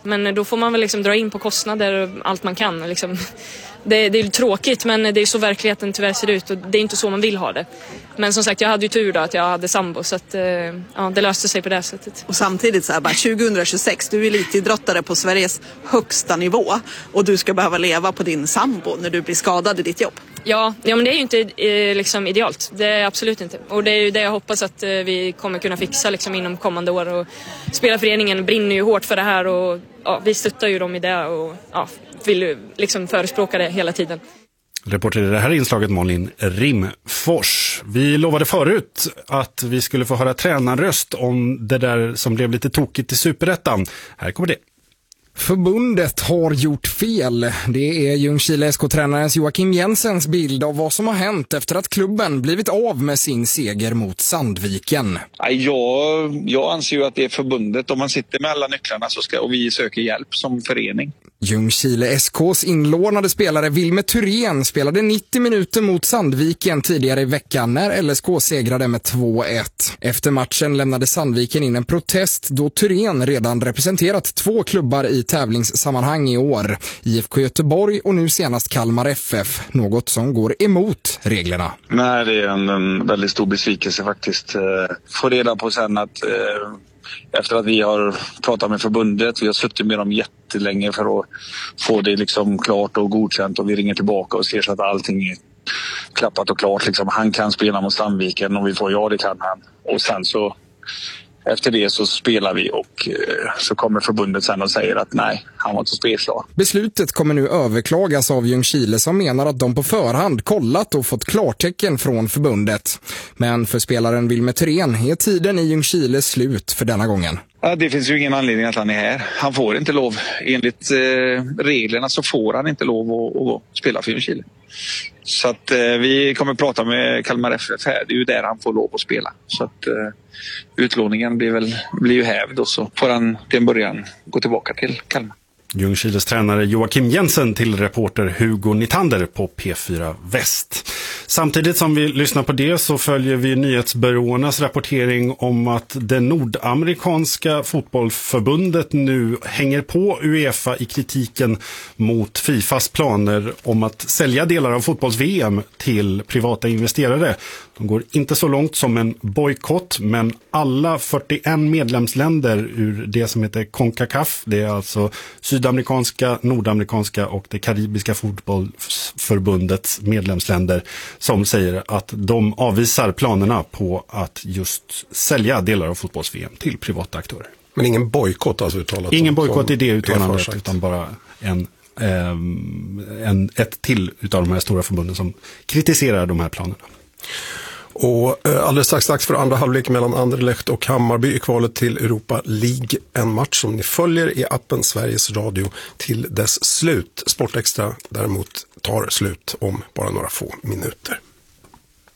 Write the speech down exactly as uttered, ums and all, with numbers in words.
Men då får man väl liksom dra in på kostnader och allt man kan. Liksom. Det, det är tråkigt, men det är så verkligheten tyvärr ser ut och det är inte så man vill ha det. Men som sagt, jag hade ju tur då att jag hade sambo, så att, ja, det löste sig på det sättet. Och samtidigt så här, bara tjugohundratjugosex, du är elitidrottare på Sveriges högsta nivå och du ska behöva leva på din sambo när du blir skadad i ditt jobb. Ja, ja men det är ju inte eh, liksom idealt. Det är absolut inte. Och det är ju det jag hoppas att eh, vi kommer kunna fixa liksom, inom kommande år. Och spelarföreningen brinner ju hårt för det här och ja, vi stöttar ju dem i det och ja, vill ju liksom förespråka det hela tiden. Reporter i det här inslaget Malin Rimfors. Vi lovade förut att vi skulle få höra tränarröst om det där som blev lite tokigt i Superettan. Här kommer det. Förbundet har gjort fel. Det är Ljungskile S K-tränarens Joakim Jensens bild av vad som har hänt efter att klubben blivit av med sin seger mot Sandviken. Jag, jag anser ju att det är förbundet. Om man sitter med alla nycklarna så ska, och vi söker hjälp som förening. Ljungskile S K:s inlånade spelare Wilmer Thyrén spelade nittio minuter mot Sandviken tidigare i veckan när L S K segrade med två ett. Efter matchen lämnade Sandviken in en protest då Thyrén redan representerat två klubbar i tävlingssammanhang i år. I F K Göteborg och nu senast Kalmar F F, något som går emot reglerna. Nej, det är en, en väldigt stor besvikelse faktiskt. Få reda på sen att eh, efter att vi har pratat med förbundet, vi har suttit med dem jättelänge för att få det liksom klart och godkänt och vi ringer tillbaka och ser så att allting är klappat och klart. Liksom, han kan spela mot Sandviken och vi får ja, det kan han. Och sen så efter det så spelar vi och eh, så kommer förbundet sen och säger att nej, han var inte spelklar. Beslutet kommer nu överklagas av Ljungskile som menar att de på förhand kollat och fått klartecken från förbundet. Men för spelaren Wilmer Thyrén är tiden i Ljungskile slut för denna gången. Ja, det finns ju ingen anledning att han är här. Han får inte lov. Enligt eh, reglerna så får han inte lov att, att spela för Ljungskile. Så att eh, vi kommer prata med Kalmar F F här. Det är ju där han får lov att spela. Så att eh, utlåningen blir, väl, blir ju hävd och så får han till en början gå tillbaka till Kalmar. Ljungskiles tränare Joakim Jensen till reporter Hugo Nitander på P fyra Väst. Samtidigt som vi lyssnar på det så följer vi nyhetsbyråernas rapportering om att det nordamerikanska fotbollsförbundet nu hänger på UEFA i kritiken mot Fifas planer om att sälja delar av fotbolls-V M till privata investerare. De går inte så långt som en bojkott, men alla fyrtioen medlemsländer ur det som heter CONCACAF, det är alltså sydamerikanska, nordamerikanska och det karibiska fotbollsförbundets medlemsländer, som säger att de avvisar planerna på att just sälja delar av fotbolls-V M till privata aktörer. Men ingen bojkott alltså uttalat? Ingen bojkott i det uttalandet, utan bara en, eh, en, ett till utav de här stora förbunden som kritiserar de här planerna. Och alldeles strax dags för andra halvlek mellan Anderlecht och Hammarby i kvalet till Europa League. En match som ni följer i appen Sveriges Radio till dess slut. Sportextra däremot tar slut om bara några få minuter.